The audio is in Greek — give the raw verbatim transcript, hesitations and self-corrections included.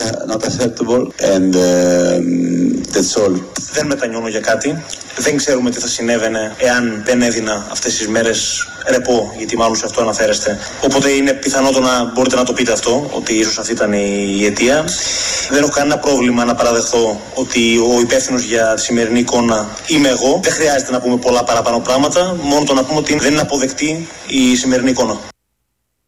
not acceptable and uh, that's all. Δεν μετανιώνω για κάτι. Δεν ξέρουμε τι θα συνέβαινε εάν δεν έδινα αυτές τις μέρες ρεπό, γιατί μάλλον σε αυτό αναφέρεστε. Οπότε είναι πιθανότο να μπορείτε να το πείτε αυτό, ότι ίσως αυτή ήταν η αιτία. Δεν έχω κανένα πρόβλημα να παραδεχθώ ότι ο υπεύθυνος για τη σημερινή εικόνα είμαι εγώ. Δεν χρειάζεται να πούμε πολλά παραπάνω πράγματα, μόνο το να πούμε ότι δεν είναι αποδεκτή η σημερινή εικόνα.